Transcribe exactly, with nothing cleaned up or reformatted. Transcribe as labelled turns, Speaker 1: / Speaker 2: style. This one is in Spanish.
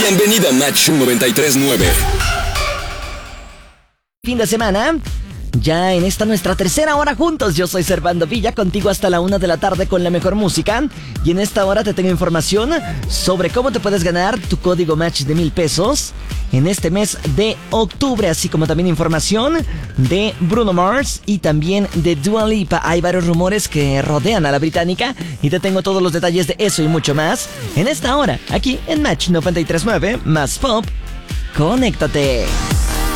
Speaker 1: Bienvenida a Match noventa y tres punto nueve.
Speaker 2: Fin de semana, ya en esta nuestra tercera hora juntos. Yo soy Servando Villa, contigo hasta la una de la tarde con la mejor música. Y en esta hora te tengo información sobre cómo te puedes ganar tu código Match de mil pesos en este mes de octubre, así como también información de Bruno Mars y también de Dua Lipa. Hay varios rumores que rodean a la británica y te tengo todos los detalles de eso y mucho más en esta hora, aquí en Match noventa y tres punto nueve, más pop. Conéctate.